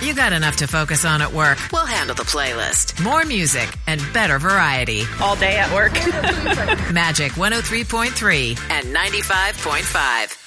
You got enough to focus on at work. We'll handle the playlist. More music and better variety. All day at work. Magic 103.3 and 95.5.